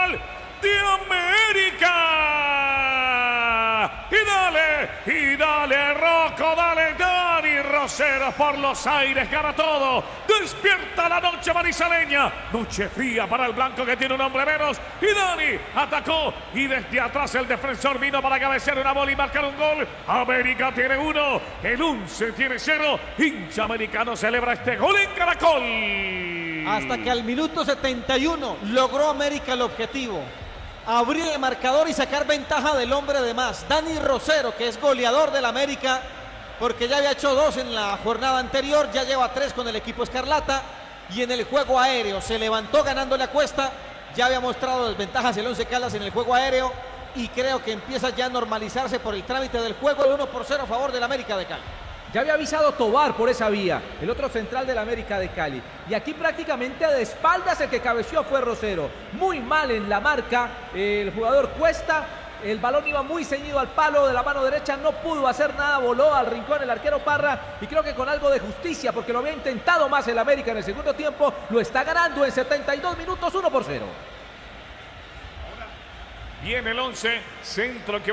Nacional de América. Y dale, Rocco, dale, Dani Rosero por los aires, gana todo. Despierta la noche manizaleña. Noche fría para el blanco que tiene un hombre menos. Y Dani atacó y desde atrás el defensor vino para cabecear una bola y marcar un gol. América tiene 1, el 11 tiene 0. Hincha americano celebra este gol en Caracol. Hasta que al minuto 71 logró América el objetivo. Abrir el marcador y sacar ventaja del hombre de más. Dani Rosero, que es goleador del América, porque ya había hecho 2 en la jornada anterior, ya lleva 3 con el equipo escarlata. Y en el juego aéreo se levantó ganándole a Cuesta. Ya había mostrado desventajas el Once Caldas en el juego aéreo. Y creo que empieza ya a normalizarse por el trámite del juego. El 1-0 a favor del América de Cali. Ya había avisado Tobar por esa vía, el otro central del América de Cali. Y aquí prácticamente de espaldas el que cabeció fue Rosero. Muy mal en la marca el jugador Cuesta. El balón iba muy ceñido al palo de la mano derecha, no pudo hacer nada, voló al rincón el arquero Parra. Y creo que con algo de justicia, porque lo había intentado más el América en el segundo tiempo, lo está ganando en 72 minutos 1-0. Viene el 11, centro que